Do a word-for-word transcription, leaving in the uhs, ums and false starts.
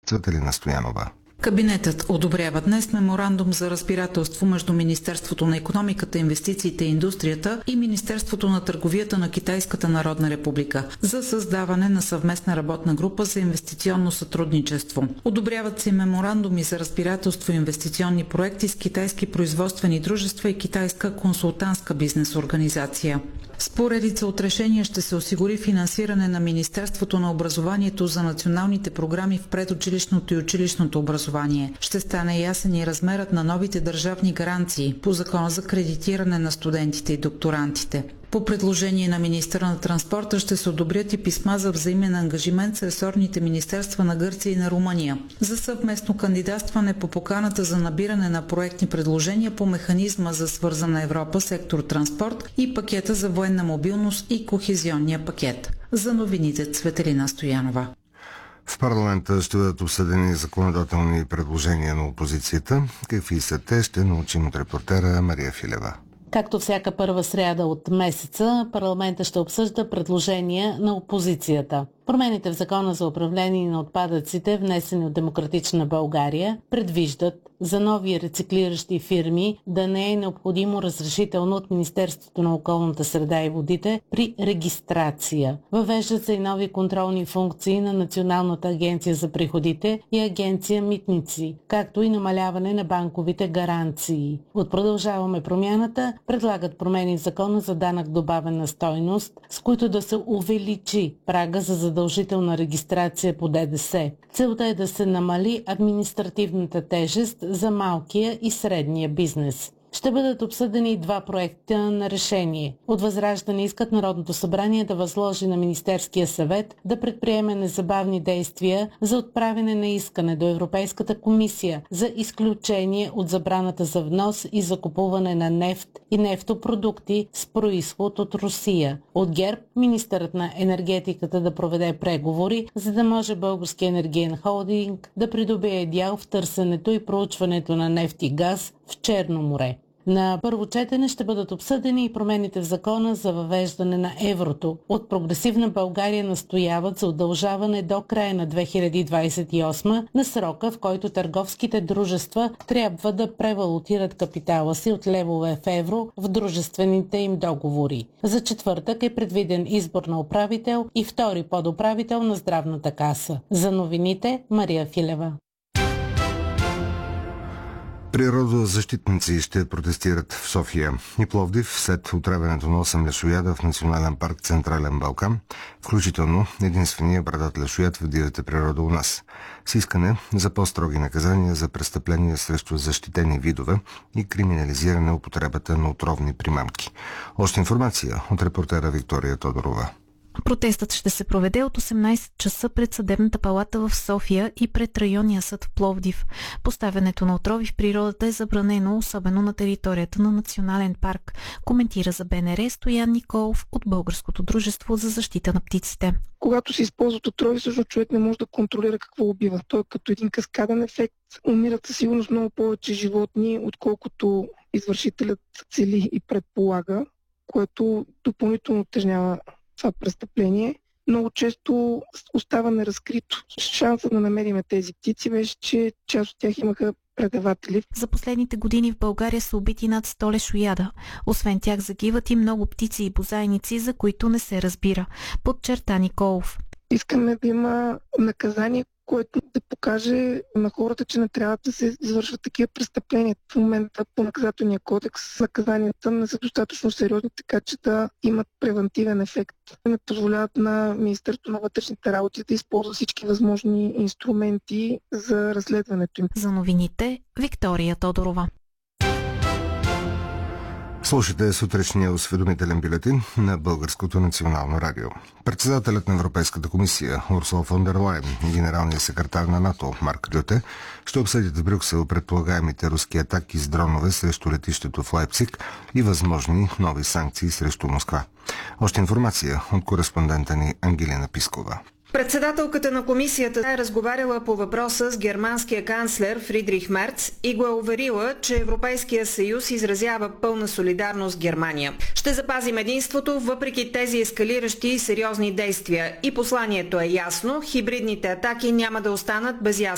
Цветелина Стоянова. Кабинетът одобрява днес меморандум за разбирателство между Министерството на икономиката, инвестициите и индустрията и Министерството на търговията на Китайската народна република за създаване на съвместна работна група за инвестиционно сътрудничество. Одобряват се меморандуми за разбирателство и инвестиционни проекти с китайски производствени дружества и китайска консултантска бизнес организация. С поредица от решения ще се осигури финансиране на Министерството на образованието за националните програми в предучилищното и училищното образование. Ще стане ясен и размерът на новите държавни гаранции по Закона за кредитиране на студентите и докторантите. По предложение на министъра на транспорта ще се одобрят и писма за взаимен ангажимент с ресорните министерства на Гърция и на Румъния за съвместно кандидатстване по поканата за набиране на проектни предложения по механизма за свързана Европа, сектор транспорт и пакета за военна мобилност и кохезионния пакет. За новините Цветелина Стоянова. В парламента ще бъдат обсъдени законодателни предложения на опозицията. Какви са те, ще научим от репортера Мария Филева. Както всяка първа сряда от месеца, парламента ще обсъжда предложения на опозицията. Промените в Закона за управление на отпадъците, внесени от Демократична България, предвиждат за нови рециклиращи фирми да не е необходимо разрешително от Министерството на околната среда и водите при регистрация. Въвеждат се и нови контролни функции на Националната агенция за приходите и Агенция Митници, както и намаляване на банковите гаранции. От Продължаваме промяната предлагат промени в Закона за данък добавена стойност, с които да се увеличи прага за задължителна регистрация по ДДС. Целта е да се намали административната тежест за малкия и средния бизнес. Ще бъдат обсъдени и два проекта на решение. От Възраждане искат Народното събрание да възложи на Министерския съвет да предприеме незабавни действия за отправяне на искане до Европейската комисия за изключение от забраната за внос и закупуване на нефт и нефтопродукти с произход от Русия. От ГЕРБ министърът на енергетиката да проведе преговори, за да може Български енергиен холдинг да придобие дял в търсенето и проучването на нефт и газ в Черно море. На първо четене ще бъдат обсъдени и промените в Закона за въвеждане на еврото. От Прогресивна България настояват за удължаване до края на две хиляди двадесет и осма на срока, в който търговските дружества трябва да превалутират капитала си от левове в евро в дружествените им договори. За четвъртък е предвиден избор на управител и втори подуправител на Здравната каса. За новините Мария Филева. Природозащитници ще протестират в София и Пловдив след отравянето на осем лешояда в Национален парк Централен Балкан, включително единствения брадат лешояд в дивата природа у нас, с искане за по-строги наказания за престъпления срещу защитени видове и криминализиране употребата на отровни примамки. Още информация от репортера Виктория Тодорова. Протестът ще се проведе от осемнадесет часа пред Съдебната палата в София и пред Районния съд в Пловдив. Поставянето на отрови в природата е забранено, особено на територията на Национален парк, коментира за БНР Стоян Николов от Българското дружество за защита на птиците. Когато се използват отрови, всъщност човек не може да контролира какво убива. Той е като един каскаден ефект. Умират със сигурност много повече животни, отколкото извършителят цели и предполага, което допълнително утежнява това престъпление. Много често остава неразкрито. Шанса да намерим тези птици беше, че част от тях имаха предаватели. За последните години в България са убити над сто лешояда. Освен тях загиват и много птици и бозайници, за които не се разбира. Подчерта Николов. Искаме да има наказание, което да покаже на хората, че не трябва да се извършват такива престъпления. В момента по наказателния кодекс наказанията не са достатъчно сериозни, така че да имат превентивен ефект. Не позволяват на Министерството на вътрешните работи да използва всички възможни инструменти за разследването им. За новините Виктория Тодорова. Слушайте сутрешния осведомителен бюлетин на Българското национално радио. Председателят на Европейската комисия Урсула фон дер Лайен и генералният секретар на НАТО Марк Рюте ще обсъдят в Брюксел предполагаемите руски атаки с дронове срещу летището в Лайпциг и възможни нови санкции срещу Москва. Още информация от кореспондента ни Ангелина Пискова. Председателката на комисията е разговаряла по въпроса с германския канцлер Фридрих Мерц и го е уверила, че Европейския съюз изразява пълна солидарност с Германия. Ще запазим единството въпреки тези ескалиращи и сериозни действия. И посланието е ясно – хибридните атаки няма да останат без ясна